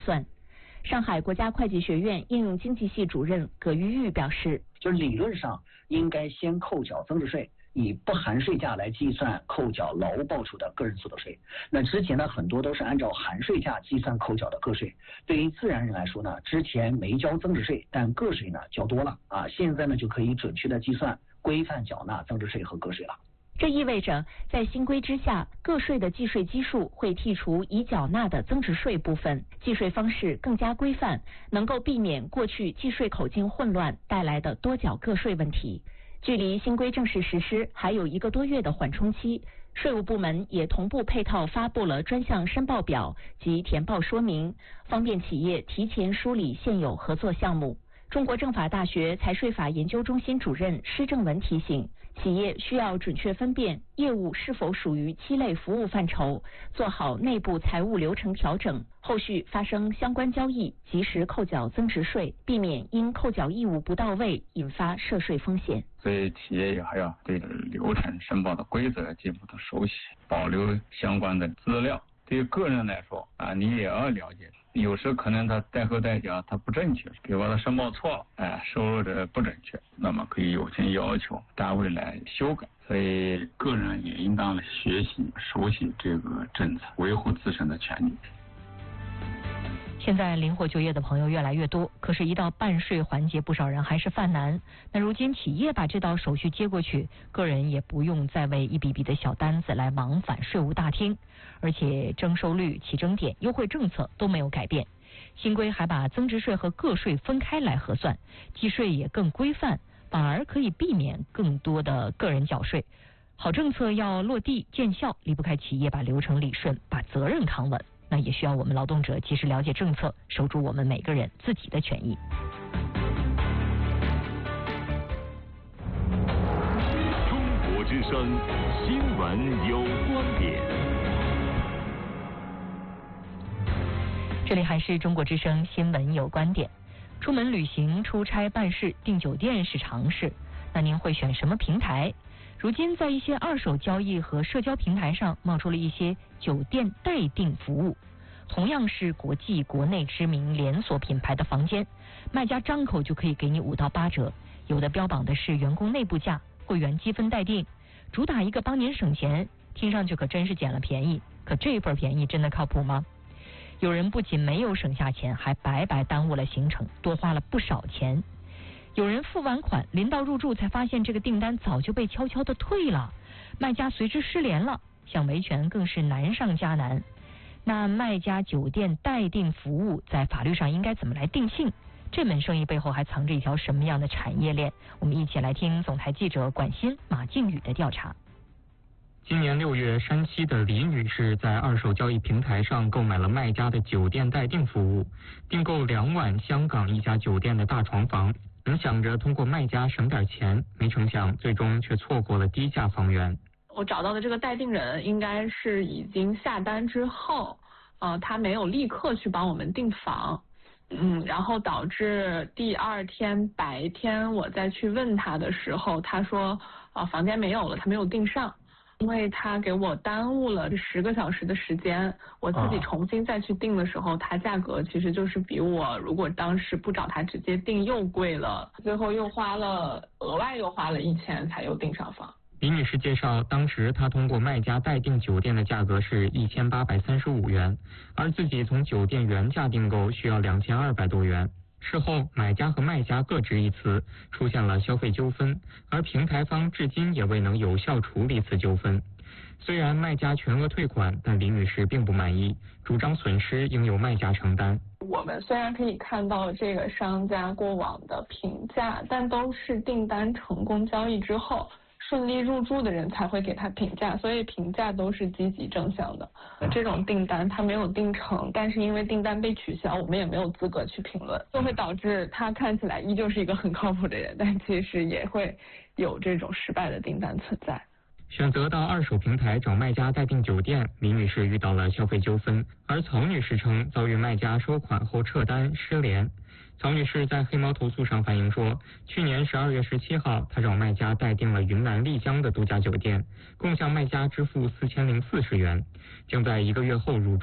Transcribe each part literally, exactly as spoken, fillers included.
算。上海国家会计学院应用经济系主任葛玉玉表示， 就理论上应该先扣缴增值税，以不含税价来计算扣缴劳务报酬的个人所得税。那之前呢，很多都是按照含税价计算扣缴的个税。对于自然人来说呢，之前没交增值税，但个税呢交多了啊，现在呢就可以准确的计算规范缴纳增值税和个税了。 这意味着，在新规之下，个税的计税基数会剔除已缴纳的增值税部分，计税方式更加规范，能够避免过去计税口径混乱带来的多缴个税问题。距离新规正式实施还有一个多月的缓冲期，税务部门也同步配套发布了专项申报表及填报说明，方便企业提前梳理现有合作项目。中国政法大学财税法研究中心主任施正文提醒，企业需要准确分辨业务是否属于七类服务范畴，做好内部财务流程调整，后续发生相关交易及时扣缴增值税，避免因扣缴义务不到位引发涉税风险。 所以企业也还要对流程申报的规则进一步的熟悉，保留相关的资料。对于个人来说啊，你也要了解，有时可能他代扣代缴他不正确，比如说他申报错了，哎，收入的不准确，那么可以有权要求单位来修改。所以个人也应当学习熟悉这个政策，维护自身的权利。 现在灵活就业的朋友越来越多，可是一到办税环节，不少人还是犯难。那如今企业把这道手续接过去，个人也不用再为一笔笔的小单子来往返税务大厅，而且征收率、起征点、优惠政策都没有改变。新规还把增值税和个税分开来核算，计税也更规范，反而可以避免更多的个人缴税。好政策要落地见效，离不开企业把流程理顺，把责任扛稳。那也需要我们劳动者及时了解政策，守住我们每个人自己的权益。 中国之声新闻有观点， 这里还是中国之声新闻有观点。出门旅行、出差办事、订酒店是常事，那您会选什么平台？如今在一些二手交易和社交平台上冒出了一些酒店代订服务，同样是国际国内知名连锁品牌的房间，卖家张口就可以给你五到八折，有的标榜的是员工内部价，会员积分代订，主打一个帮您省钱，听上去可真是捡了便宜。可这份便宜真的靠谱吗？有人不仅没有省下钱，还白白耽误了行程，多花了不少钱。有人付完款，临到入住才发现这个订单早就被悄悄的退了，卖家随之失联了，想维权更是难上加难。那卖家酒店代订服务在法律上应该怎么来定性？这门生意背后还藏着一条什么样的产业链？我们一起来听总台记者管欣、马靖宇的调查。 今年六月，山西的李女士在二手交易平台上购买了卖家的酒店代订服务，订购两晚香港一家酒店的大床房。本想着通过卖家省点钱，没成想最终却错过了低价房源。 我找到的这个代订人应该是已经下单之后，呃，他没有立刻去帮我们订房，嗯，然后导致第二天白天我再去问他的时候，他说啊、呃、房间没有了，他没有订上。因为他给我耽误了十个小时的时间，我自己重新再去订的时候，它价格其实就是比我如果当时不找他直接订又贵了，最后又花了额外又花了一千才又订上房。 李女士介绍，当时她通过卖家代订酒店的价格是一千八百三十五元，而自己从酒店原价订购需要两千二百多元。事后，买家和卖家各执一词，出现了消费纠纷，而平台方至今也未能有效处理此纠纷。虽然卖家全额退款，但李女士并不满意，主张损失应由卖家承担。 我们虽然可以看到这个商家过往的评价，但都是订单成功交易之后顺利入住的人才会给他评价，所以评价都是积极正向的。这种订单他没有订成，但是因为订单被取消，我们也没有资格去评论，就会导致他看起来依旧是一个很靠谱的人，但其实也会有这种失败的订单存在。 选择到二手平台找卖家代订酒店，李女士遇到了消费纠纷，而曹女士称遭遇卖家收款后撤单失联。曹女士在黑猫投诉上反映说，去年十二月十七号，她找卖家代订了云南丽江的度假酒店，共向卖家支付四千零四十元，将在一个月后入住。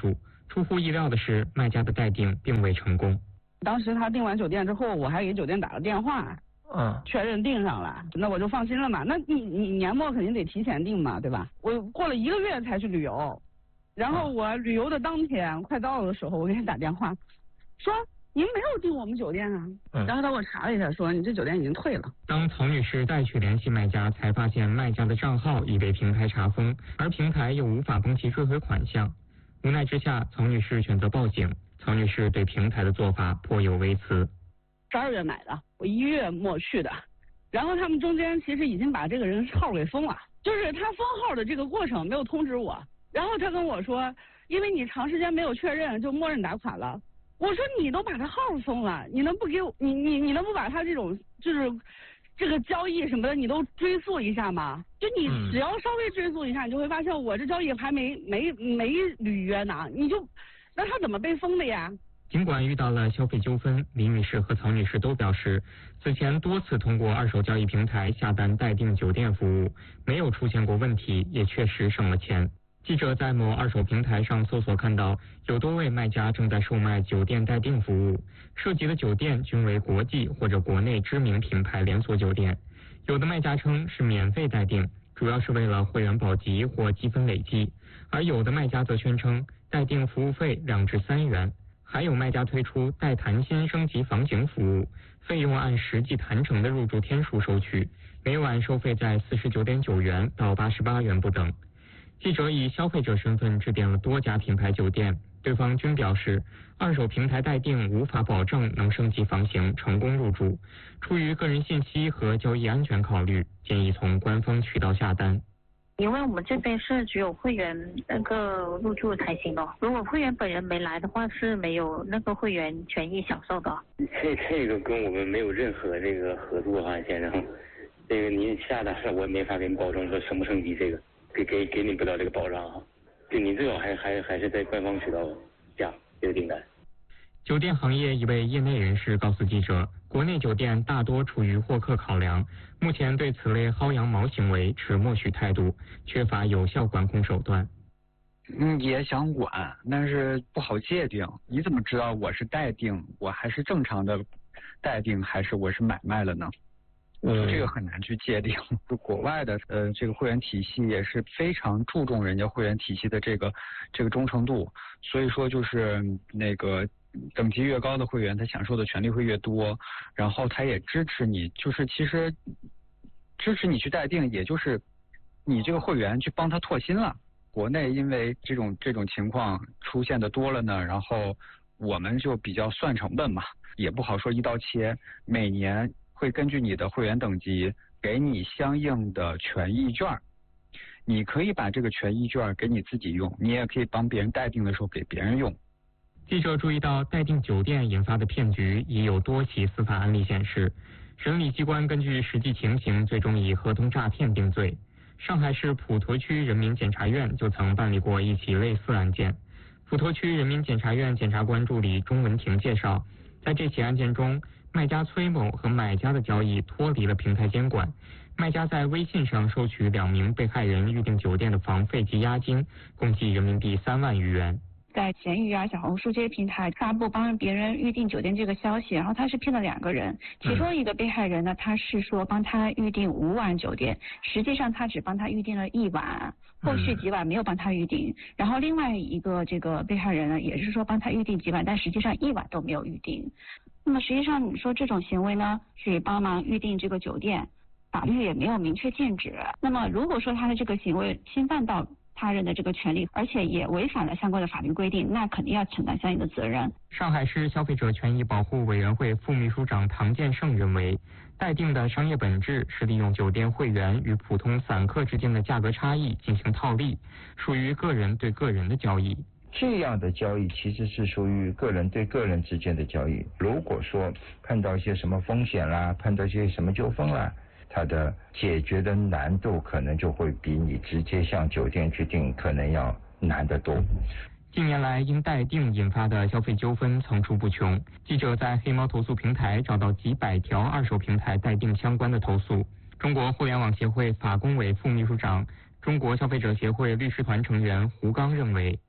出乎意料的是，卖家的待定并未成功。 当时他订完酒店之后，我还给酒店打了电话， 嗯， 确认订上了，那我就放心了嘛。那你你年末肯定得提前订嘛，对吧？我过了一个月才去旅游，然后我旅游的当天快到的时候，我给他打电话，说您没有订我们酒店啊。嗯、然后他给我查了一下，说你这酒店已经退了。 当曹女士再去联系卖家，才发现卖家的账号已被平台查封，而平台又无法帮其追回款项。无奈之下，曹女士选择报警。曹女士对平台的做法颇有微词。 十二月买的，我一月末去的，然后他们中间其实已经把这个人号给封了，就是他封号的这个过程没有通知我，然后他跟我说，因为你长时间没有确认，就默认打款了。我说你都把他号封了，你能不给我，你你你能不把他这种就是这个交易什么的，你都追溯一下吗？就你只要稍微追溯一下，你就会发现我这交易还没没没履约呢，你就。那他怎么被封的呀？ 尽管遇到了消费纠纷，李女士和曹女士都表示，此前多次通过二手交易平台下单待订酒店服务，没有出现过问题，也确实省了钱。记者在某二手平台上搜索看到，有多位卖家正在售卖酒店待订服务，涉及的酒店均为国际或者国内知名品牌连锁酒店。有的卖家称是免费待订，主要是为了会员保级或积分累积，而有的卖家则宣称待订服务费两至三元，还有卖家推出带谈心升级房型服务，费用按实际谈成的入住天数收取，每晚收费在四十九点九元到八十八元不等。记者以消费者身份致电了多家品牌酒店，对方均表示，二手平台待订无法保证能升级房型成功入住，出于个人信息和交易安全考虑，建议从官方渠道下单。 因为我们这边是只有会员那个入住才行哦，如果会员本人没来的话，是没有那个会员权益享受的。 这这个跟我们没有任何这个合作哈，先生，这个您下单了，我没法给你保证说升不升级，这个给给给你不了这个保障哈，就你最好还还还是在官方渠道下这个订单。 酒店行业一位业内人士告诉记者，国内酒店大多出于获客考量，目前对此类薅羊毛行为持默许态度，缺乏有效管控手段。 嗯，也想管，但是不好界定。你怎么知道我是待定，我还是正常的待定，还是我是买卖了呢？嗯，这个很难去界定。就国外的呃这个会员体系也是非常注重人家会员体系的这个这个忠诚度，所以说就是那个。等级越高的会员，他享受的权利会越多，然后他也支持你，就是其实支持你去待定，也就是你这个会员去帮他拓新了。国内因为这种这种情况出现的多了呢，然后我们就比较算成本嘛，也不好说一刀切，每年会根据你的会员等级给你相应的权益券，你可以把这个权益券给你自己用，你也可以帮别人待定的时候给别人用。 记者注意到，待订酒店引发的骗局已有多起司法案例显示，审理机关根据实际情形，最终以合同诈骗定罪。上海市普陀区人民检察院就曾办理过一起类似案件。普陀区人民检察院检察官助理钟文婷介绍，在这起案件中，卖家崔某和买家的交易脱离了平台监管，卖家在微信上收取两名被害人预订酒店的房费及押金，共计人民币三万余元。 在闲鱼啊、小红书这些平台发布帮别人预订酒店这个消息，然后他是骗了两个人，其中一个被害人呢，他是说帮他预订五晚酒店，实际上他只帮他预订了一晚，后续几晚没有帮他预订。然后另外一个这个被害人呢，也是说帮他预订几晚，但实际上一晚都没有预订。那么实际上你说这种行为呢，是帮忙预订这个酒店，法律也没有明确禁止。那么如果说他的这个行为侵犯到他人的这个权利，而且也违反了相关的法律规定，那肯定要承担相应的责任。 上海市消费者权益保护委员会副秘书长唐建胜认为，待订的商业本质是利用酒店会员与普通散客之间的价格差异进行套利，属于个人对个人的交易。 这样的交易其实是属于个人对个人之间的交易。如果说碰到一些什么风险啦，碰到一些什么纠纷啦，它的解决的难度可能就会比你直接向酒店去订可能要难得多。 近年来因待订引发的消费纠纷层出不穷，记者在黑猫投诉平台找到几百条二手平台待订相关的投诉。中国互联网协会法工委副秘书长、中国消费者协会律师团成员胡刚认为，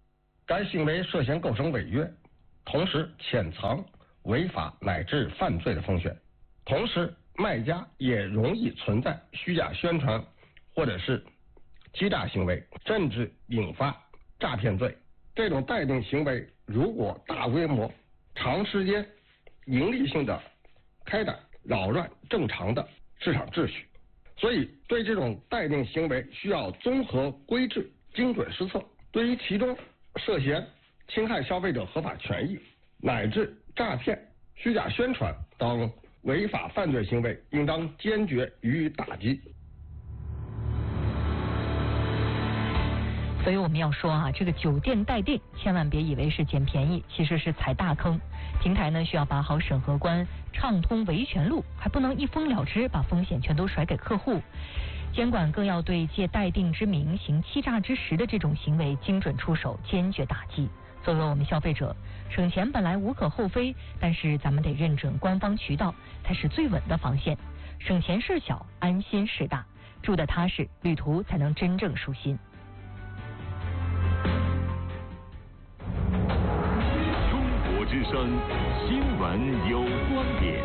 该行为涉嫌构成违约，同时潜藏违法乃至犯罪的风险，同时卖家也容易存在虚假宣传或者是欺诈行为，甚至引发诈骗罪。这种待定行为如果大规模、长时间、盈利性的开展，扰乱正常的市场秩序，所以对这种待定行为需要综合规制、精准施策。对于其中涉嫌侵害消费者合法权益乃至诈骗、虚假宣传等违法犯罪行为，应当坚决予以打击。 所以我们要说啊，这个酒店待定千万别以为是捡便宜，其实是踩大坑。平台呢需要把好审核关，畅通维权路，还不能一封了之，把风险全都甩给客户。监管更要对借待定之名行欺诈之实的这种行为精准出手，坚决打击。作为我们消费者，省钱本来无可厚非，但是咱们得认准官方渠道才是最稳的防线。省钱事小，安心事大，住得踏实，旅途才能真正舒心。 中国之声新闻有观点。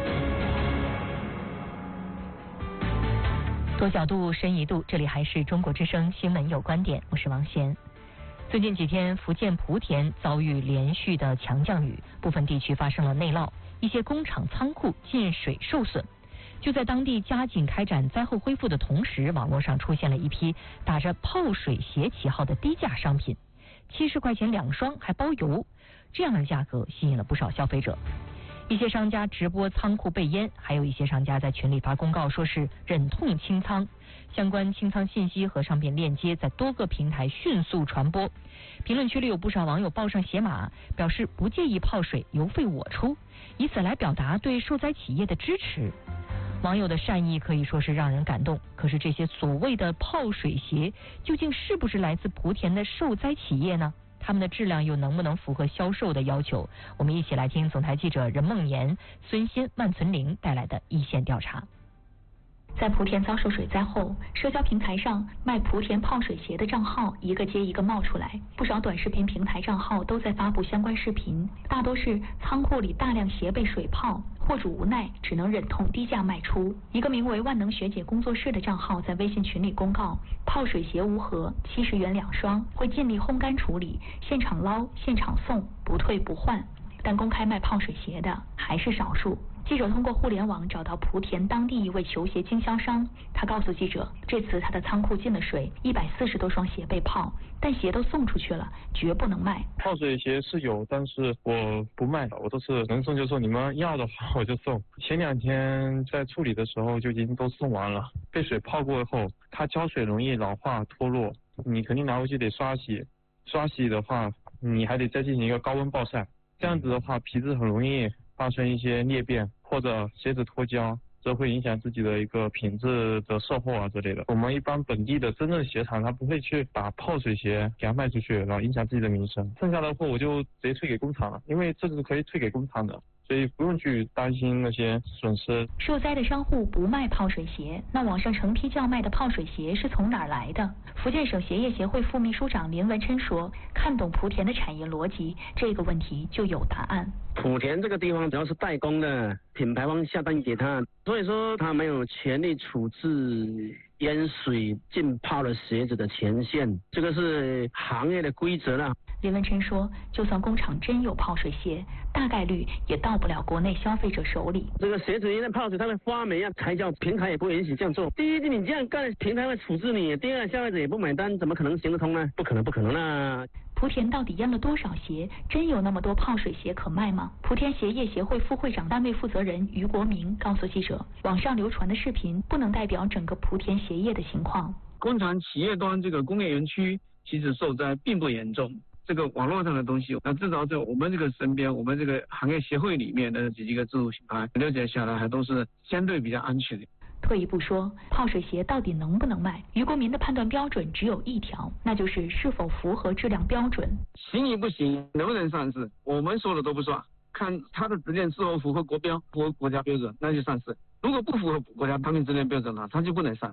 多角度，深一度，这里还是中国之声新闻有观点，我是王贤。最近几天，福建莆田遭遇连续的强降雨，部分地区发生了内涝，一些工厂仓库进水受损。就在当地加紧开展灾后恢复的同时，网络上出现了一批打着泡水鞋旗号的低价商品，七十块钱两双还包邮，这样的价格吸引了不少消费者。一些商家直播仓库备淹，还有一些商家在群里发公告说是忍痛清仓，相关清仓信息和商品链接在多个平台迅速传播。评论区里有不少网友报上写码，表示不介意泡水，邮费我出，以此来表达对受灾企业的支持。网友的善意可以说是让人感动，可是这些所谓的泡水鞋究竟是不是来自莆田的受灾企业呢？他们的质量又能不能符合销售的要求？我们一起来听总台记者任梦妍、孙鑫、万存玲带来的一线调查。 在莆田遭受水灾后，社交平台上卖莆田泡水鞋的账号一个接一个冒出来，不少短视频平台账号都在发布相关视频，大多是仓库里大量鞋被水泡，货主无奈只能忍痛低价卖出。一个名为万能学姐工作室的账号在微信群里公告，泡水鞋无盒，七十元两双，会尽力烘干处理，现场捞现场送，不退不换。但公开卖泡水鞋的还是少数。记者通过互联网找到莆田当地一位球鞋经销商，他告诉记者，这次他的仓库进了水，一百四十多双鞋被泡，但鞋都送出去了，绝不能卖。 泡水鞋是有，但是我不卖，我都是能送就送，你们要的话我就送。前两天在处理的时候就已经都送完了，被水泡过后，它胶水容易老化脱落，你肯定拿回去得刷洗，刷洗的话你还得再进行一个高温暴晒，这样子的话皮质很容易发生一些裂变或者鞋子脱胶，这会影响自己的一个品质的售后啊之类的。我们一般本地的真正鞋厂他不会去把泡水鞋给它卖出去，然后影响自己的名声。剩下的货我就直接退给工厂了，因为这是可以退给工厂的，所以不用去担心那些损失。 受灾的商户不卖泡水鞋，那网上成批叫卖的泡水鞋是从哪儿来的？福建省鞋业协会副秘书长林文琛说，看懂莆田的产业逻辑，这个问题就有答案。 莆田这个地方主要是代工的，品牌方下单给他，所以说他没有权利处置淹水浸泡了鞋子的前线，这个是行业的规则了。 林文琛说，就算工厂真有泡水鞋，大概率也到不了国内消费者手里。 这个鞋子一旦泡水它会发霉啊，才叫平台也不允许这样做。第一，你这样干，平台会处置你；第二，消费者也不买单，怎么可能行得通呢？不可能，不可能啦！ 莆田到底淹了多少鞋？真有那么多泡水鞋可卖吗？莆田鞋业协会副会长、单位负责人于国明告诉记者，网上流传的视频不能代表整个莆田鞋业的情况。 工厂企业端这个工业园区其实受灾并不严重。这个网络上的东西，那至少在我们这个身边，我们这个行业协会里面的几个自主品牌了解下来，还都是相对比较安全的。 退一步说，泡水鞋到底能不能卖？于国民的判断标准只有一条，那就是是否符合质量标准。 行与不行，能不能上市，我们说的都不算，看它的质量是否符合国标、符合国家标准，那就上市。如果不符合国家产品质量标准呢，它就不能上市。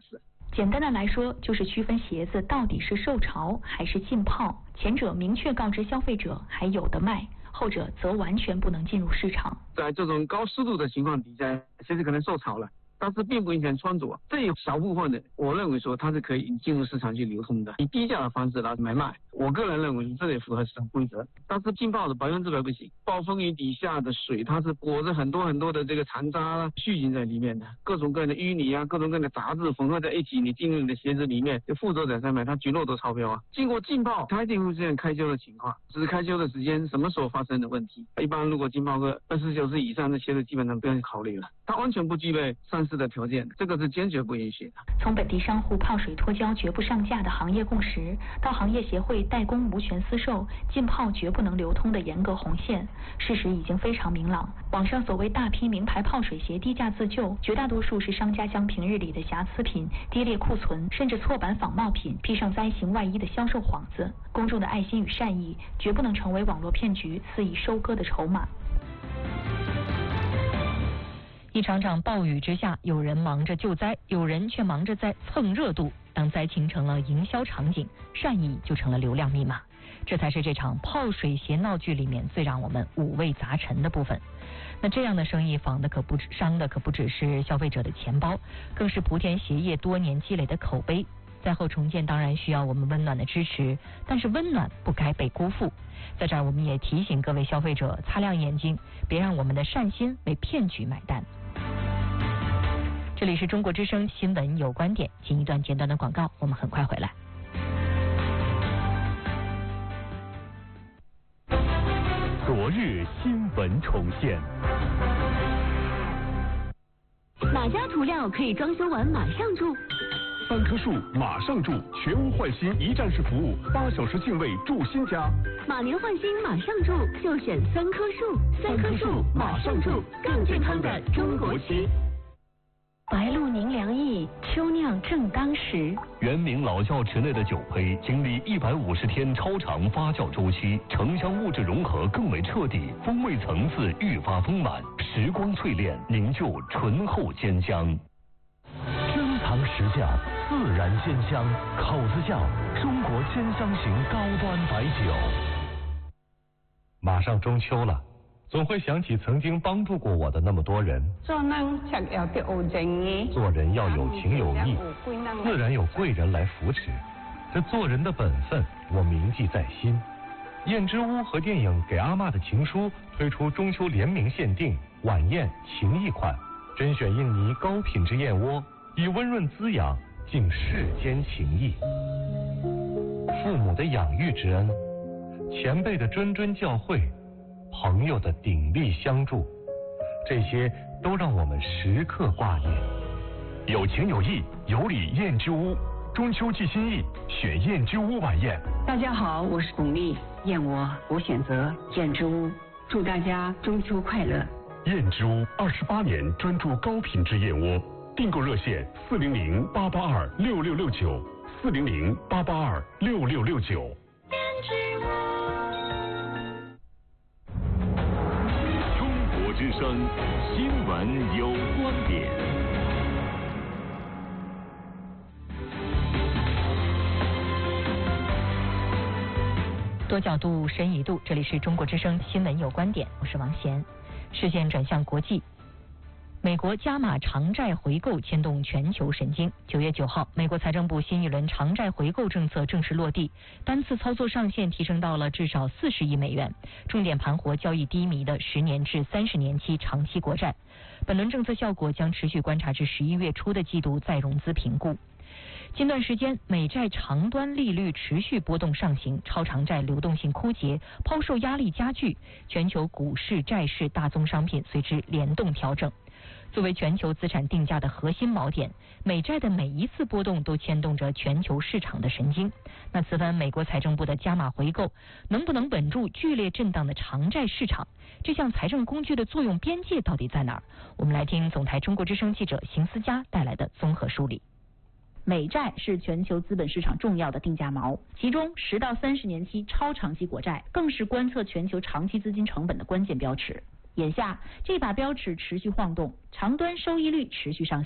简单的来说，就是区分鞋子到底是受潮还是浸泡，前者明确告知消费者还有的卖，后者则完全不能进入市场。 在这种高湿度的情况底下，鞋子可能受潮了，但是并不影响穿着，这有少部分的，我认为说它是可以进入市场去流通的，以低价的方式来买卖。我个人认为这也符合市场规则，但是浸泡的百分之百不行。暴风雨底下的水，它是裹着很多很多的这个残渣细菌在里面的，各种各样的淤泥啊，各种各样的杂质混合在一起，你进入你的鞋子里面，就负责者在买，它绝对都超标啊。经过浸泡，它一定会出现开修的情况，只是开修的时间什么时候发生的问题。一般如果浸泡个二十小时以上的鞋子，基本上不用考虑了，它完全不具备上市的条件，这个是坚决不允许的。 从本地商户泡水脱胶绝不上架的行业共识，到行业协会代工无权私售、浸泡绝不能流通的严格红线，事实已经非常明朗。网上所谓大批名牌泡水鞋低价自救，绝大多数是商家将平日里的瑕疵品、低劣库存，甚至错版仿冒品披上灾形外衣的销售幌子。公众的爱心与善意，绝不能成为网络骗局肆意收割的筹码。 一场场暴雨之下，有人忙着救灾，有人却忙着在蹭热度。当灾情成了营销场景，善意就成了流量密码。这才是这场泡水鞋闹剧里面最让我们五味杂陈的部分。那这样的生意仿的可不伤的可不只是消费者的钱包，更是莆田鞋业多年积累的口碑。灾后重建当然需要我们温暖的支持，但是温暖不该被辜负。在这儿我们也提醒各位消费者擦亮眼睛，别让我们的善心为骗局买单。这里是中国之声新闻有观点，请一段简短的广告，我们很快回来。 昨日新闻重现。 哪家涂料可以装修完马上住？ 三棵树马上住，全屋换新一站式服务，八小时净位住新家。 马年换新马上住，就选三棵树。三棵树马上住，更健康的中国漆。 白露宁凉意，秋酿正当时。 原名老窖池内的酒胚，经历一百五十天超长发酵周期，城乡物质融合更为彻底，风味层次愈发丰满，时光淬炼，凝就醇厚坚香。珍藏实窖，自然鲜香，口子窖，中国坚香型高端白酒。 马上中秋了。总会想起曾经帮助过我的那么多人。 做人要有啲正義， 做人要有情有义，自然有贵人来扶持。这做人的本分，我铭记在心。燕之屋和电影《给阿嬷的情书》推出中秋联名限定晚宴情谊款，甄选印尼高品质燕窝，以温润滋养敬世间情谊。父母的养育之恩，前辈的谆谆教诲，朋友的鼎力相助，这些都让我们时刻挂念。 有情有义，有礼燕之屋，中秋寄心意，选燕之屋晚宴。 大家好，我是巩俐，燕窝我选择燕之屋，祝大家中秋快乐。 燕之屋二十八年专注高品质燕窝，订购热线四零零八八二六六六九，四零零八八二六六六九。 燕之屋。 之声新闻有观点。 多角度，深一度，这里是中国之声新闻有观点，我是王贤。视线转向国际。美国加码长债回购牵动全球神经。九月九号，美国财政部新一轮长债回购政策正式落地，单次操作上限提升到了至少四十亿美元，重点盘活交易低迷的十年至三十年期长期国债。本轮政策效果将持续观察至十一月初的季度再融资评估。近段时间，美债长端利率持续波动上行，超长债流动性枯竭，抛售压力加剧，全球股市、债市、大宗商品随之联动调整。作为全球资产定价的核心锚点，美债的每一次波动都牵动着全球市场的神经。那此番美国财政部的加码回购，能不能稳住剧烈震荡的长债市场？这项财政工具的作用边界到底在哪儿？我们来听总台中国之声记者邢思佳带来的综合梳理。 美债是全球资本市场重要的定价锚，其中十到三十年期超长期国债更是观测全球长期资金成本的关键标尺。眼下，这把标尺持续晃动，长端收益率持续上行。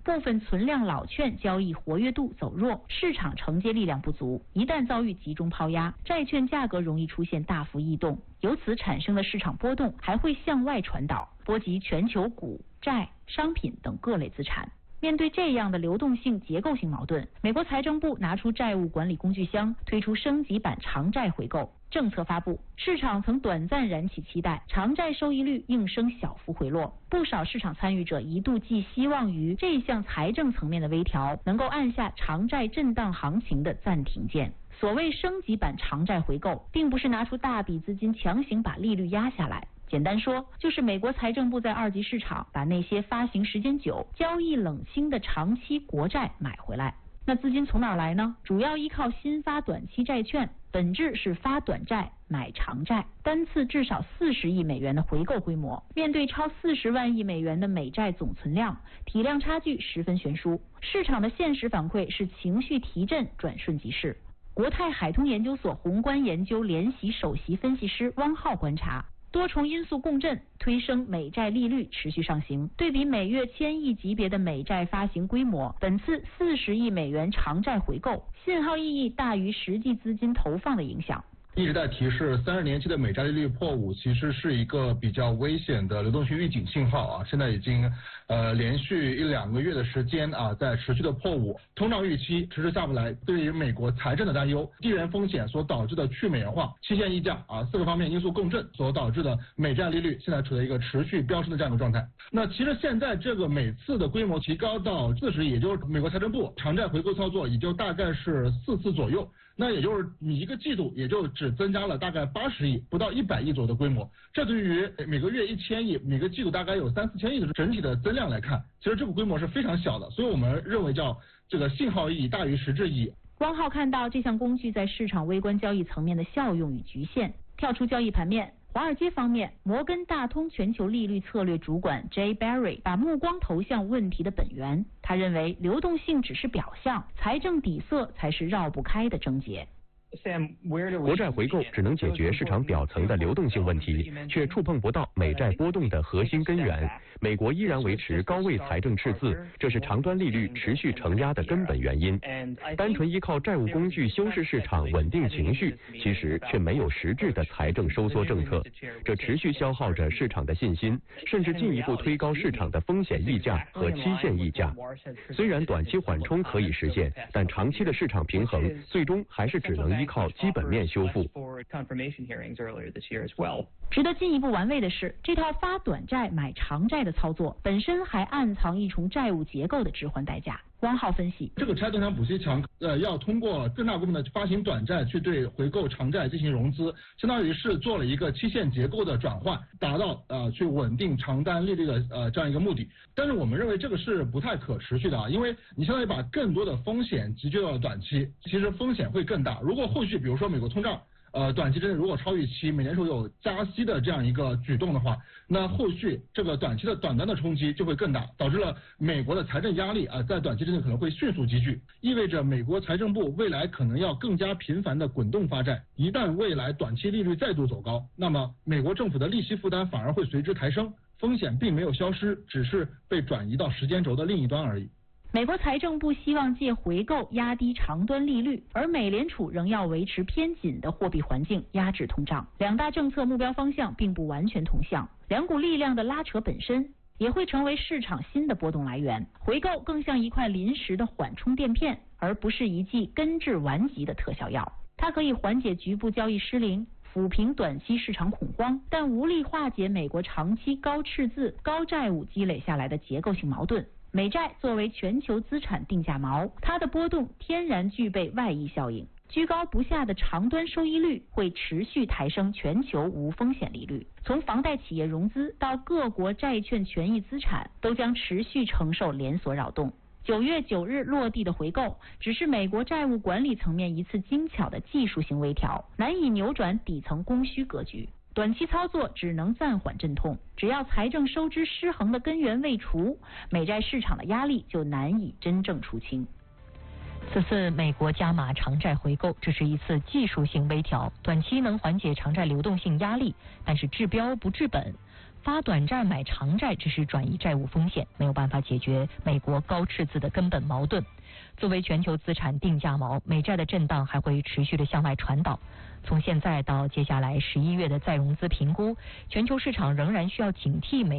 部分存量老券交易活跃度走弱，市场承接力量不足，一旦遭遇集中抛压，债券价格容易出现大幅异动，由此产生的市场波动还会向外传导，波及全球股、债、商品等各类资产。面对这样的流动性结构性矛盾，美国财政部拿出债务管理工具箱，推出升级版长债回购政策发布。市场曾短暂燃起期待，长债收益率应声小幅回落，不少市场参与者一度寄希望于这项财政层面的微调能够按下长债震荡行情的暂停键。所谓升级版长债回购，并不是拿出大笔资金强行把利率压下来，简单说，就是美国财政部在二级市场把那些发行时间久、交易冷清的长期国债买回来。那资金从哪儿来呢？主要依靠新发短期债券，本质是发短债买长债，单次至少四十亿美元的回购规模。面对超四十万亿美元的美债总存量，体量差距十分悬殊。市场的现实反馈是情绪提振转瞬即逝。国泰海通研究所宏观研究联席首席分析师汪浩观察，多重因素共振，推升美债利率持续上行。对比每月千亿级别的美债发行规模，本次四十亿美元长债回购，信号意义大于实际资金投放的影响。 一直在提示三十年期的美债利率破五，其实是一个比较危险的流动性预警信号啊。现在已经呃连续一两个月的时间啊，在持续的破五，通胀预期迟迟下不来，对于美国财政的担忧，地缘风险所导致的去美元化、期限溢价啊四个方面因素共振所导致的美债利率现在处在一个持续飙升的这样一个状态。那其实现在这个每次的规模提高到四十亿，也就是美国财政部长债回购操作也就大概是四次左右。那也就是你一个季度也就只增加了大概八十亿，不到一百亿左右的规模。这对于每个月一千亿，每个季度大概有三四千亿的整体的增量来看，其实这个规模是非常小的。所以我们认为叫这个信号意义大于实质意义。 汪浩看到这项工具在市场微观交易层面的效用与局限，跳出交易盘面。华尔街方面，摩根大通全球利率策略主管 Jay Barry 把目光投向问题的本源。他认为，流动性只是表象，财政底色才是绕不开的症结。 国债回购只能解决市场表层的流动性问题，却触碰不到美债波动的核心根源。美国依然维持高位财政赤字，这是长端利率持续承压的根本原因。单纯依靠债务工具修饰市场稳定情绪，其实却没有实质的财政收缩政策，这持续消耗着市场的信心，甚至进一步推高市场的风险溢价和期限溢价。虽然短期缓冲可以实现，但长期的市场平衡最终还是只能依靠基本面修复。 值得进一步玩味的是，这套发短债买长债的操作本身还暗藏一重债务结构的置换代价。汪浩分析， 这个拆断墙补贴墙，呃，要通过更大规模的发行短债去对回购长债进行融资，相当于是做了一个期限结构的转换，达到呃去稳定长单利率的呃这样一个目的。但是我们认为这个是不太可持续的啊，因为你相当于把更多的风险集聚到了短期，其实风险会更大。如果后续比如说美国通胀呃，短期之内如果超预期，美联储有加息的这样一个举动的话，那后续这个短期的短单的冲击就会更大，导致了美国的财政压力啊、呃，在短期之内可能会迅速急剧，意味着美国财政部未来可能要更加频繁的滚动发债。一旦未来短期利率再度走高，那么美国政府的利息负担反而会随之抬升，风险并没有消失，只是被转移到时间轴的另一端而已。 美国财政部希望借回购压低长端利率，而美联储仍要维持偏紧的货币环境，压制通胀。两大政策目标方向并不完全同向，两股力量的拉扯本身也会成为市场新的波动来源。回购更像一块临时的缓冲垫片，而不是一剂根治顽疾的特效药。它可以缓解局部交易失灵，抚平短期市场恐慌，但无力化解美国长期高赤字、高债务积累下来的结构性矛盾。美债作为全球资产定价锚，它的波动天然具备外溢效应，居高不下的长端收益率会持续抬升全球无风险利率。从房贷企业融资到各国债券权益资产，都将持续承受连锁扰动。九月九日落地的回购，只是美国债务管理层面一次精巧的技术性微调，难以扭转底层供需格局。短期操作只能暂缓阵痛，只要财政收支失衡的根源未除，美债市场的压力就难以真正出清。 此次美国加码长债回购，这是一次技术性微调，短期能缓解长债流动性压力，但是治标不治本。 发短债买长债只是转移债务风险，没有办法解决美国高赤字的根本矛盾。作为全球资产定价锚，美债的震荡还会持续的向外传导。从现在到接下来十一月的再融资评估，全球市场仍然需要警惕美